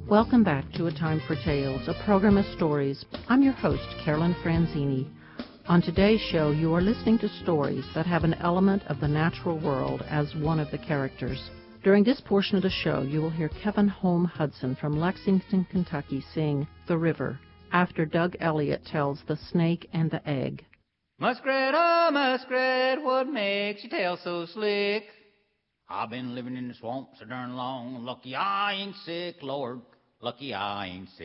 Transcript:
Welcome back to A Time for Tales, a program of stories. I'm your host, Carolyn Franzini. On today's show, you are listening to stories that have an element of the natural world as one of the characters. During this portion of the show, you will hear Kevin Home Hudson from Lexington, Kentucky sing The River, after Doug Elliott tells The Snake and the Egg. Muskrat, oh muskrat, what makes your tail so slick? I've been living in the swamp so darn long, lucky I ain't sick, Lord, lucky I ain't sick.